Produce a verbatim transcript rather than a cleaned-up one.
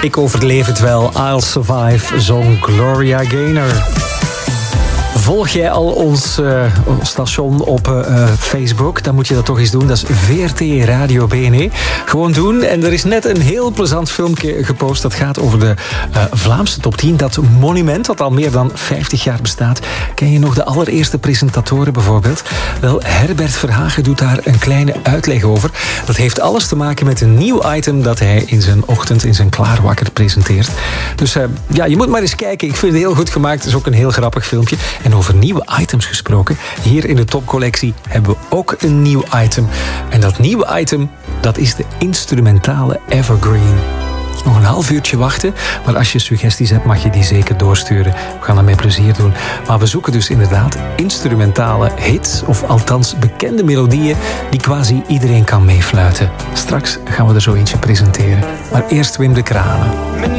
Ik overleef het wel. I'll survive, zong Gloria Gaynor. Volg jij al ons uh, station op uh, Facebook? Dan moet je dat toch eens doen. Dat is V R T Radio B N E. Gewoon doen. En er is net een heel plezant filmpje gepost. Dat gaat over de uh, Vlaamse top tien. Dat monument dat al meer dan vijftig jaar bestaat. Ken je nog de allereerste presentatoren bijvoorbeeld? Wel, Herbert Verhagen doet daar een kleine uitleg over. Dat heeft alles te maken met een nieuw item dat hij in zijn ochtend in zijn Klaarwakker presenteert. Dus uh, ja, je moet maar eens kijken. Ik vind het heel goed gemaakt. Het is ook een heel grappig filmpje. En over nieuwe items gesproken. Hier in de topcollectie hebben we ook een nieuw item. En dat nieuwe item, dat is de instrumentale Evergreen. Nog een half uurtje wachten, maar als je suggesties hebt mag je die zeker doorsturen. We gaan dat met plezier doen. Maar we zoeken dus inderdaad instrumentale hits, of althans bekende melodieën die quasi iedereen kan meefluiten. Straks gaan we er zo eentje presenteren. Maar eerst Wim de Kranen.